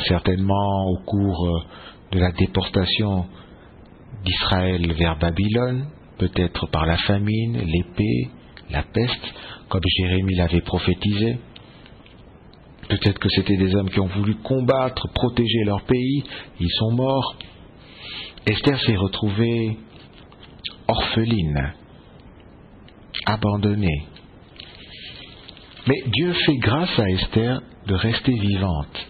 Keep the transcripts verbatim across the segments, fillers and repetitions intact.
certainement au cours de la déportation d'Israël vers Babylone, peut-être par la famine, l'épée, la peste, comme Jérémie l'avait prophétisé. Peut-être que c'était des hommes qui ont voulu combattre, protéger leur pays, ils sont morts. Esther s'est retrouvée orpheline, abandonnée. Mais Dieu fait grâce à Esther de rester vivante.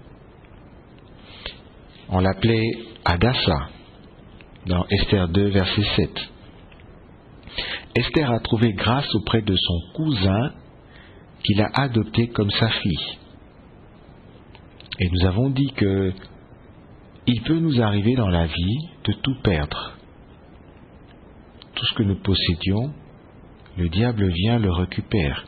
On l'appelait Hadassah, dans Esther deux, verset sept. Esther a trouvé grâce auprès de son cousin qu'il a adopté comme sa fille. Et nous avons dit que il peut nous arriver dans la vie de tout perdre. Tout ce que nous possédions, le diable vient le récupère.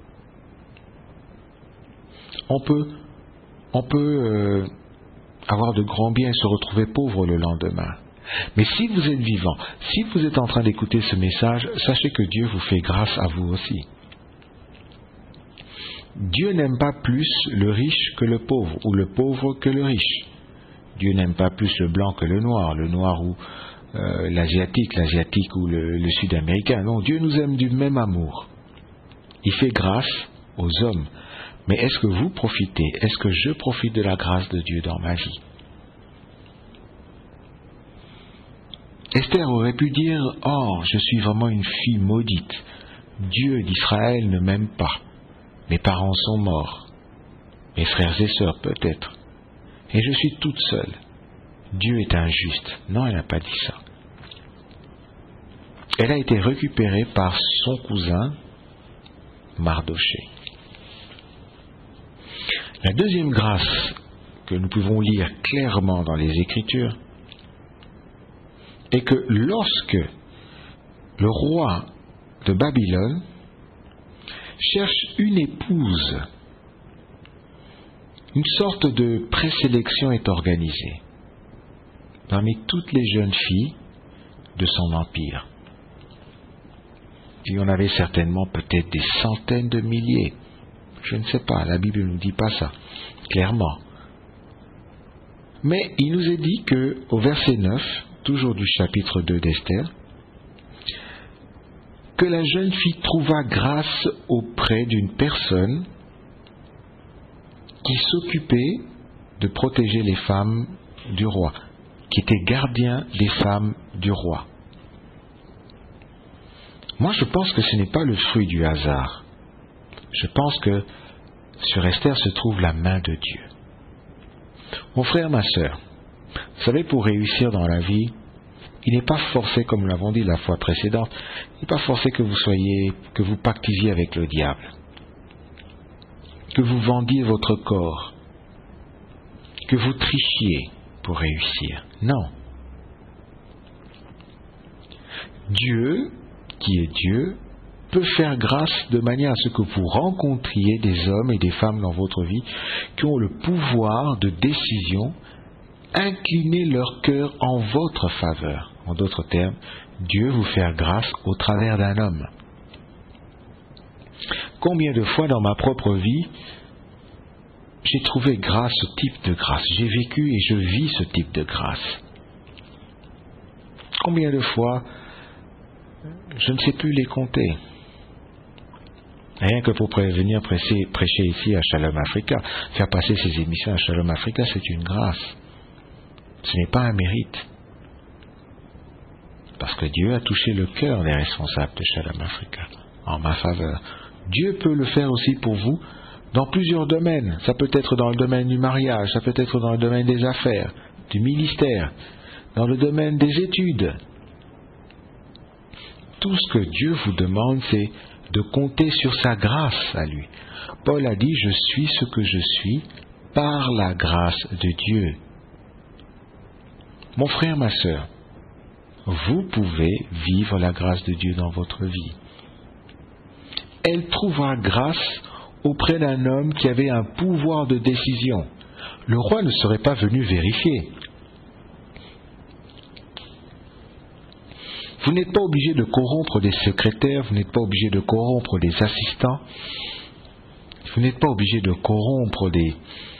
On peut, on peut euh, avoir de grands biens et se retrouver pauvre le lendemain. Mais si vous êtes vivant, si vous êtes en train d'écouter ce message, sachez que Dieu vous fait grâce à vous aussi. Dieu n'aime pas plus le riche que le pauvre, ou le pauvre que le riche. Dieu n'aime pas plus le blanc que le noir, le noir ou euh, l'asiatique, l'asiatique ou le, le sud-américain. Non, Dieu nous aime du même amour. Il fait grâce aux hommes. Mais est-ce que vous profitez? Est-ce que je profite de la grâce de Dieu dans ma vie? Esther aurait pu dire « Oh, je suis vraiment une fille maudite. Dieu d'Israël ne m'aime pas. Mes parents sont morts. Mes frères et sœurs peut-être. Et je suis toute seule. Dieu est injuste. » Non, elle n'a pas dit ça. Elle a été récupérée par son cousin, Mardoché. La deuxième grâce que nous pouvons lire clairement dans les Écritures est que lorsque le roi de Babylone cherche une épouse, une sorte de présélection est organisée parmi toutes les jeunes filles de son empire. Il y en avait certainement peut-être des centaines de milliers. Je ne sais pas, la Bible ne nous dit pas ça, clairement. Mais il nous est dit que, au verset neuf, toujours du chapitre deux d'Esther, que la jeune fille trouva grâce auprès d'une personne qui s'occupait de protéger les femmes du roi, qui était gardien des femmes du roi. Moi, je pense que ce n'est pas le fruit du hasard. Je pense que sur Esther se trouve la main de Dieu. Mon frère, ma sœur, vous savez, pour réussir dans la vie, il n'est pas forcé, comme nous l'avons dit la fois précédente, il n'est pas forcé que vous soyez, que vous pactisiez avec le diable, que vous vendiez votre corps, que vous trichiez pour réussir. Non. Dieu, qui est Dieu, peut faire grâce de manière à ce que vous rencontriez des hommes et des femmes dans votre vie qui ont le pouvoir de décision, incliner leur cœur en votre faveur. En d'autres termes, Dieu vous fait grâce au travers d'un homme. Combien de fois dans ma propre vie, j'ai trouvé grâce, ce type de grâce. J'ai vécu et je vis ce type de grâce. Combien de fois, je ne sais plus les compter. Rien que pour venir prêcher, prêcher ici à Shalom Africa, faire passer ces émissions à Shalom Africa, c'est une grâce. Ce n'est pas un mérite. Parce que Dieu a touché le cœur des responsables de Shalom Africa en ma faveur. Dieu peut le faire aussi pour vous dans plusieurs domaines. Ça peut être dans le domaine du mariage, ça peut être dans le domaine des affaires, du ministère, dans le domaine des études. Tout ce que Dieu vous demande, c'est de compter sur sa grâce à lui. Paul a dit, je suis ce que je suis par la grâce de Dieu. Mon frère, ma sœur, vous pouvez vivre la grâce de Dieu dans votre vie. Elle trouvera grâce auprès d'un homme qui avait un pouvoir de décision. Le roi ne serait pas venu vérifier. Vous n'êtes pas obligé de corrompre des secrétaires, vous n'êtes pas obligé de corrompre des assistants, vous n'êtes pas obligé de corrompre des,